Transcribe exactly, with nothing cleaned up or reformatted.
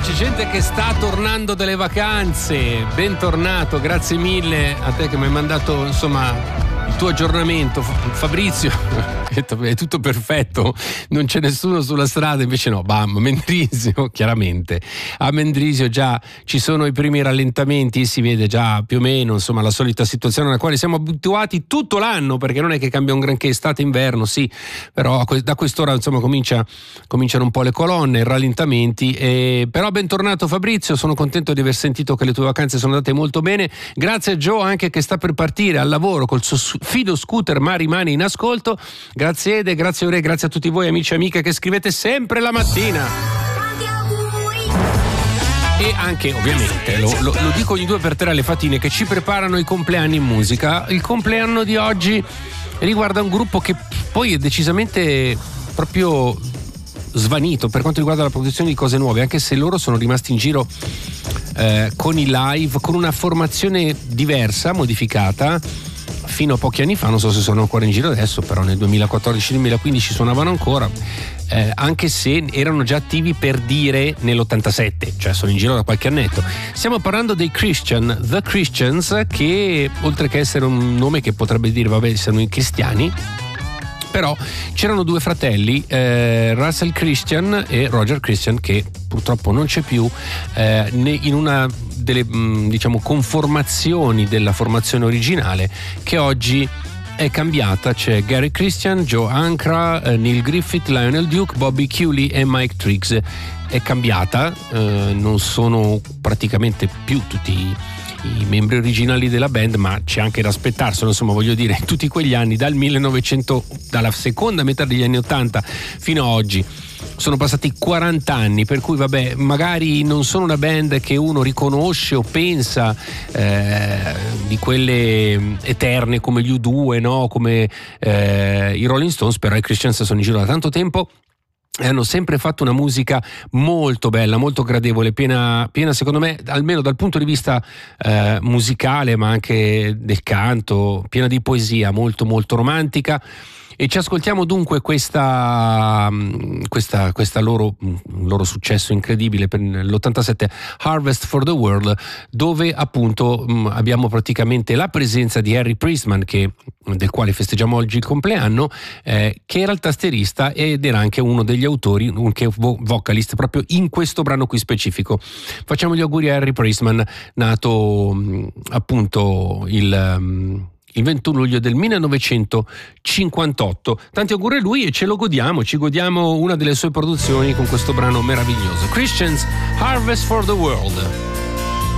c'è gente che sta tornando dalle vacanze. Bentornato, grazie mille a te che mi hai mandato insomma il tuo aggiornamento, Fabrizio. È tutto perfetto, non c'è nessuno sulla strada, invece no, bam, Mendrisio, chiaramente. A Mendrisio già ci sono i primi rallentamenti, si vede già più o meno insomma la solita situazione alla quale siamo abituati tutto l'anno, perché non è che cambia un granché, estate, inverno, sì, però da quest'ora insomma comincia, cominciano un po' le colonne, i rallentamenti. E, però bentornato Fabrizio, sono contento di aver sentito che le tue vacanze sono andate molto bene. Grazie a Joe anche che sta per partire al lavoro col suo fido scooter ma rimane in ascolto. Grazie Ede, grazie Ore, grazie a tutti voi amici e amiche che scrivete sempre la mattina. E anche ovviamente, lo, lo, lo dico ogni due per tre alle fatine, che ci preparano i compleanni in musica. Il compleanno di oggi riguarda un gruppo che poi è decisamente proprio svanito per quanto riguarda la produzione di cose nuove, anche se loro sono rimasti in giro eh, con i live, con una formazione diversa, modificata. Fino a pochi anni fa, non so se sono ancora in giro adesso, però nel duemilaquattordici duemilaquindici suonavano ancora, eh, anche se erano già attivi per dire nell'ottantasette, cioè sono in giro da qualche annetto. Stiamo parlando dei Christian, The Christians, che oltre che essere un nome che potrebbe dire vabbè sono i cristiani, però c'erano due fratelli, eh, Russell Christian e Roger Christian, che purtroppo non c'è più, eh, in una delle diciamo conformazioni della formazione originale che oggi è cambiata. C'è Gary Christian, Joe Ancra, eh, Neil Griffith, Lionel Duke, Bobby Cooley e Mike Triggs. È cambiata, eh, non sono praticamente più tutti i i membri originali della band, ma c'è anche da aspettarselo, insomma, voglio dire, in tutti quegli anni, dal millenovecento, dalla seconda metà degli anni ottanta fino a oggi sono passati quaranta anni, per cui vabbè, magari non sono una band che uno riconosce o pensa eh, di quelle eterne come gli U due, no? Come eh, i Rolling Stones, però i Christians sono in giro da tanto tempo e hanno sempre fatto una musica molto bella, molto gradevole, piena, piena secondo me, almeno dal punto di vista eh, musicale, ma anche del canto, piena di poesia, molto molto romantica. E ci ascoltiamo dunque questa, questa, questa loro, loro successo incredibile per l'ottantasette, Harvest for the World, dove appunto mh, abbiamo praticamente la presenza di Harry Priestman, che, del quale festeggiamo oggi il compleanno, eh, che era il tastierista ed era anche uno degli autori, anche vocalist proprio in questo brano qui specifico. Facciamo gli auguri a Harry Priestman, nato mh, appunto il... Mh, il ventuno luglio del millenovecentocinquantotto. Tanti auguri a lui e ce lo godiamo, ci godiamo una delle sue produzioni con questo brano meraviglioso. Christians, Harvest for the World.